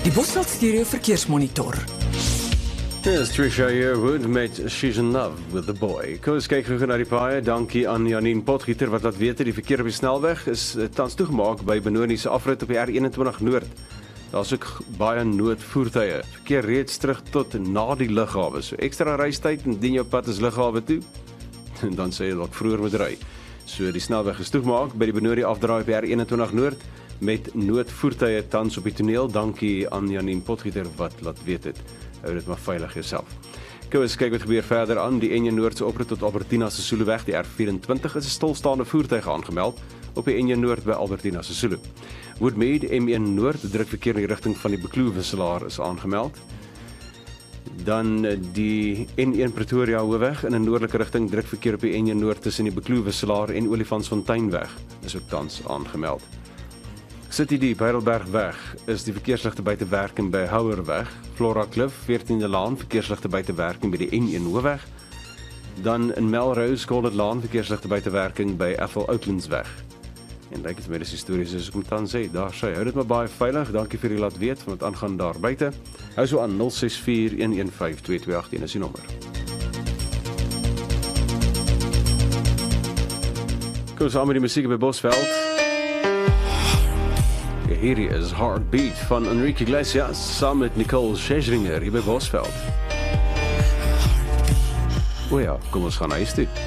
Die Bosveld Stereo Verkeersmonitor. Yes, Trisha Yearwood met She's in Love with the Boy. Kom eens kyk gou na die paaie. Dankie aan Janine Potgieter wat laat weet die verkeer op die snelweg is tans toegemaak by Benoni se afrit op die R21 Noord. Daar's ook baie noodvoertuie. Verkeer reeds terug tot na die lughawe. So ekstra reistyd indien jou pad is lughawe toe. En dan sê jy dalk vroeër moet ry. So die snelweg is toegemaak by die Benoni afdraai op die R21 Noord met noodvoertuie tans op die toneel. Dankie aan Janine Potgieter wat laat weet het. Hou dit maar veilig jouself. Kom eens kyk wat gebeur verder aan. Die N1 Noord se oprit tot Albertina se Soeleweg, die R24 is 'n stilstaande voertuig aangemeld op die N1 Noord by Albertina se Soele. Woodmead M1 Noord drukverkeer in die rigting van die Bekloo wisselaar is aangemeld. Dan die N1 Pretoria Hoofweg in 'n noordelike rigting drukverkeer op die N1 Noord tussen die Bekloo wisselaar en Olifantsfonteinweg is ook tans aangemeld. City die Heidelbergweg is die verkeersligte buite werking by Houerweg, Flora Cliff, 14de Laan, verkeersligte buite werking by die N1 Hoofweg. Dan in Melrose, Golden Laan, verkeersligte buite werking by Ethel Oaklandsweg. En lyk dit met die stories soos ek moet dan sê, daar sê, hou dit maar baie veilig, dankie vir die laat weet van wat aangaan daar buite. Hou so aan 0641152218 is die nommer. Kom saam met die musiek by Bosveld. Hierdie is Heartbeat van Enrique Iglesias saam met Nicole Scherzinger hier by Bosveld. O ja, kom ons gaan huis toe.